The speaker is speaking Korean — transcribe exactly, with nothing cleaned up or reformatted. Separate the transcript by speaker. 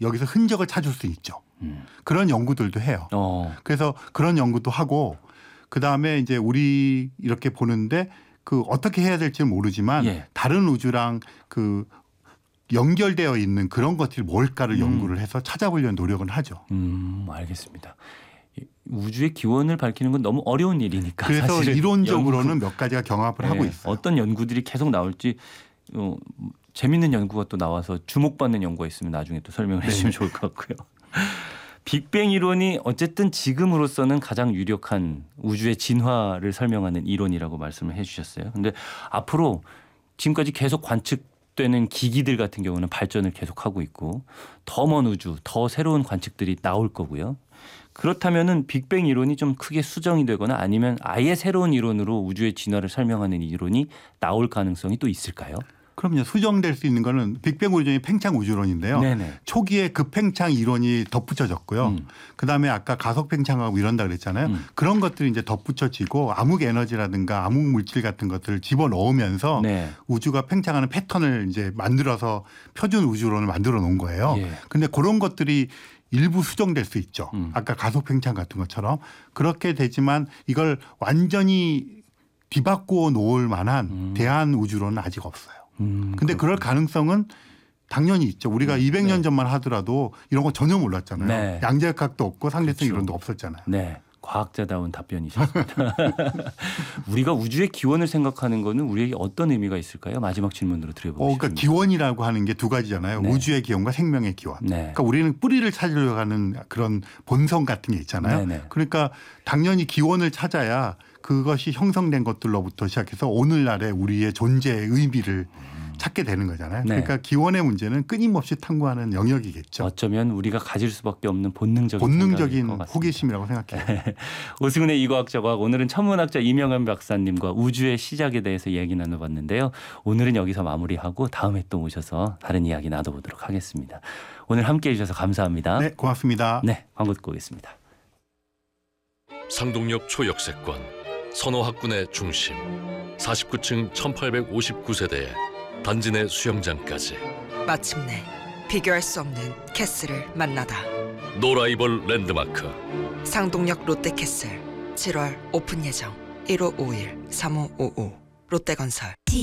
Speaker 1: 여기서 흔적을 찾을 수 있죠. 음. 그런 연구들도 해요. 어. 그래서 그런 연구도 하고 그다음에 이제 우리 이렇게 보는데 그 어떻게 해야 될지 모르지만 예. 다른 우주랑 그 연결되어 있는 그런 것들이 뭘까를 음. 연구를 해서 찾아보려는 노력은 하죠.
Speaker 2: 음, 알겠습니다. 우주의 기원을 밝히는 건 너무 어려운 일이니까.
Speaker 1: 그래서 이론적으로는 연구, 몇 가지가 경합을 네, 하고 있어요.
Speaker 2: 어떤 연구들이 계속 나올지 어, 재밌는 연구가 또 나와서 주목받는 연구가 있으면 나중에 또 설명을 네. 해주시면 좋을 것 같고요. 빅뱅 이론이 어쨌든 지금으로서는 가장 유력한 우주의 진화를 설명하는 이론이라고 말씀을 해 주셨어요. 그런데 앞으로 지금까지 계속 관측되는 기기들 같은 경우는 발전을 계속하고 있고 더 먼 우주, 더 새로운 관측들이 나올 거고요. 그렇다면은 빅뱅 이론이 좀 크게 수정이 되거나 아니면 아예 새로운 이론으로 우주의 진화를 설명하는 이론이 나올 가능성이 또 있을까요?
Speaker 1: 그럼요. 수정될 수 있는 거는 빅뱅 우주론이 팽창 우주론인데요. 네네. 초기에 급팽창 이론이 덧붙여졌고요. 음. 그다음에 아까 가속 팽창하고 이런다 그랬잖아요. 음. 그런 것들이 이제 덧붙여지고 암흑 에너지라든가 암흑 물질 같은 것들을 집어넣으면서 네. 우주가 팽창하는 패턴을 이제 만들어서 표준 우주론을 만들어 놓은 거예요. 그런데 예. 그런 것들이 일부 수정될 수 있죠. 음. 아까 가속 팽창 같은 것처럼 그렇게 되지만 이걸 완전히 뒤바꾸어 놓을 만한 음. 대한 우주론은 아직 없어요. 음, 근데 그럴 가능성은 당연히 있죠. 우리가 음, 이백 년 네. 전만 하더라도 이런 거 전혀 몰랐잖아요. 네. 양자역학도 없고 상대성 그렇죠. 이론도 없었잖아요.
Speaker 2: 네. 과학자다운 답변이셨습니다. 우리가 우주의 기원을 생각하는 거는 우리에게 어떤 의미가 있을까요? 마지막 질문으로 드려보겠습니다.
Speaker 1: 어, 그러니까 기원이라고 하는 게 두 가지잖아요. 네. 우주의 기원과 생명의 기원. 네. 그러니까 우리는 뿌리를 찾으려고 하는 그런 본성 같은 게 있잖아요. 네, 네. 그러니까 당연히 기원을 찾아야 그것이 형성된 것들로부터 시작해서 오늘날의 우리의 존재의 의미를 찾게 되는 거잖아요. 네. 그러니까 기원의 문제는 끊임없이 탐구하는 영역이겠죠.
Speaker 2: 어쩌면 우리가 가질 수밖에 없는 본능적인
Speaker 1: 본능적인 호기심이라고 생각해요.
Speaker 2: 오승훈의 이과학자 과학 오늘은 천문학자 이명현 박사님과 우주의 시작에 대해서 얘기 나눠봤는데요. 오늘은 여기서 마무리하고 다음에 또 오셔서 다른 이야기 나눠보도록 하겠습니다. 오늘 함께해 주셔서 감사합니다.
Speaker 1: 네, 고맙습니다.
Speaker 2: 네, 광고 듣고 오겠습니다.
Speaker 3: 상동역 초역세권 선호학군의 중심 사십구 층 천팔백오십구 세대에 단지 내 수영장까지
Speaker 4: 마침내 비교할 수 없는 캐슬을 만나다
Speaker 3: 노라이벌 랜드마크
Speaker 4: 상동역 롯데캐슬 칠월 오픈 예정 일오오일 삼오오오 롯데건설